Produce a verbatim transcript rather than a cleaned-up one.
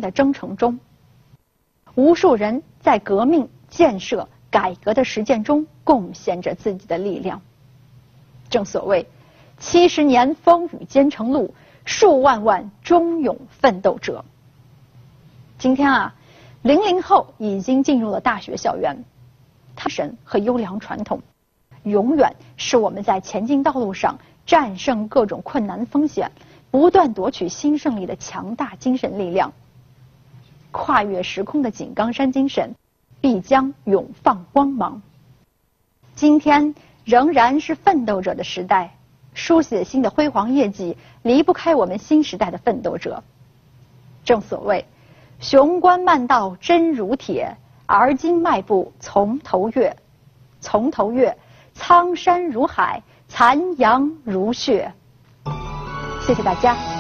的征程中，无数人在革命、建设、改革的实践中贡献着自己的力量。正所谓七十年风雨兼程路，数万万忠勇奋斗者。今天啊，零零后已经进入了大学校园，他神和优良传统永远是我们在前进道路上战胜各种困难风险，不断夺取新胜利的强大精神力量。跨越时空的井冈山精神必将永放光芒。今天仍然是奋斗者的时代，书写新的辉煌业绩离不开我们新时代的奋斗者。正所谓雄关漫道真如铁，而今迈步从头越，从头越，苍山如海，残阳如血。谢谢大家。